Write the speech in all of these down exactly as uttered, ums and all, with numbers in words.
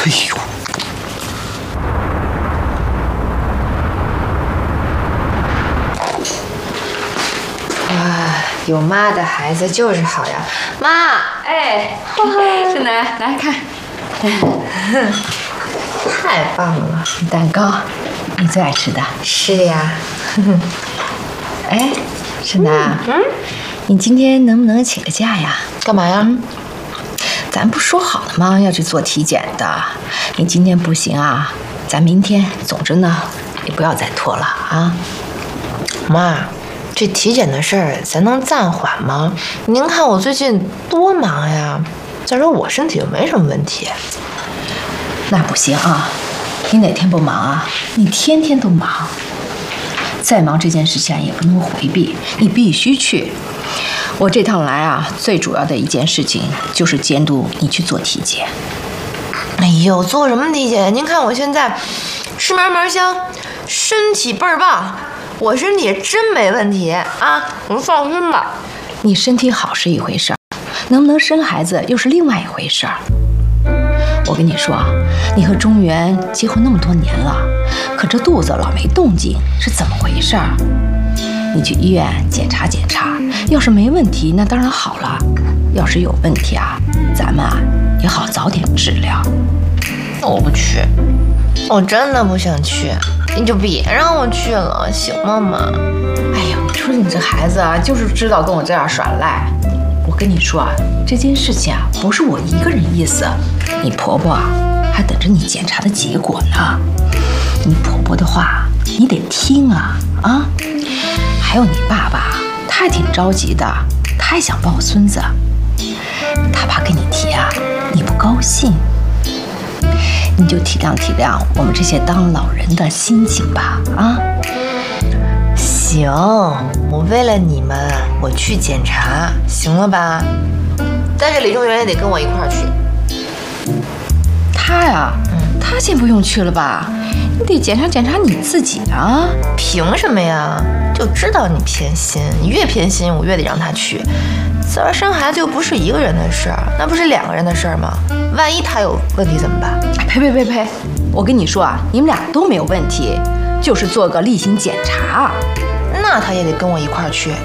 哎呦！ 哇，有妈的孩子就是好呀！妈，哎， 是奶，来看。 太棒了！ 蛋糕，你最爱吃的。 是的呀。 哎，沈楠，嗯，你今天能不能请个假呀？ 干嘛呀？嗯， 咱不说好了吗？要去做体检的。你今天不行啊，咱明天。总之呢，你不要再拖了啊。 妈，这体检的事儿咱能暂缓吗？您看我最近多忙呀。再说我身体又没什么问题。 那不行啊，你哪天不忙啊？你天天都忙。再忙这件事情也不能回避，你必须去。我这趟来啊，最主要的一件事情就是监督你去做体检。 哎呦，做什么体检？您看我现在吃嘛嘛香，身体倍儿棒，我身体真没问题啊，您放心吧。 你身体好是一回事儿，能不能生孩子又是另外一回事儿。我跟你说，你和中原结婚那么多年了，可这肚子老没动静，是怎么回事儿？你去医院检查检查，要是没问题，那当然好了；要是有问题啊，咱们啊也好早点治疗。 我不去，我真的不想去，你就别让我去了，行吗，妈？ 哎呀，你说你这孩子啊，就是知道跟我这样耍赖。我跟你说啊，这件事情啊，不是我一个人意思，你婆婆啊还等着你检查的结果呢。你婆婆的话你得听啊啊！还有你爸爸，他也挺着急的，他也想抱孙子，他怕跟你提啊，你不高兴。你就体谅体谅我们这些当老人的心情吧啊！ 行，我为了你们，我去检查，行了吧？但是李中原也得跟我一块儿去。 他呀，嗯，他先不用去了吧？你得检查检查你自己啊！ 凭什么呀？就知道你偏心，你越偏心，我越得让他去。自儿生孩子又不是一个人的事儿，那不是两个人的事儿吗？万一他有问题怎么办？ 呸呸呸呸！我跟你说啊，你们俩都没有问题，就是做个例行检查。 那他也得跟我一块儿去。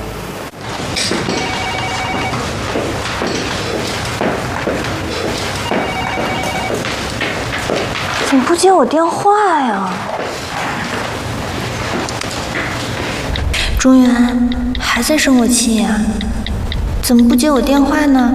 怎么不接我电话呀？中原还在生我气呀？怎么不接我电话呢？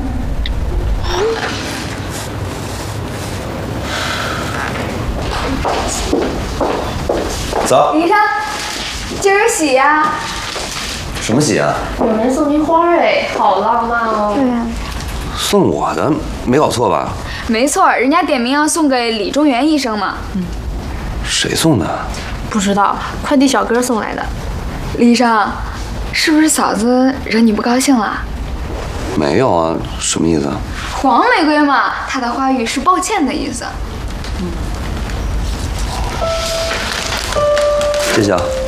走。 林珊，今儿喜呀？ 什么喜啊？ 有人送您花哎，好浪漫哦。 对呀。 送我的，没搞错吧？ 没错，人家点名要送给李中原医生嘛。嗯。 谁送的？ 不知道，快递小哥送来的。李医生，是不是嫂子惹你不高兴了？ 没有啊，什么意思？ 黄玫瑰嘛，它的花语是抱歉的意思。 谢谢啊。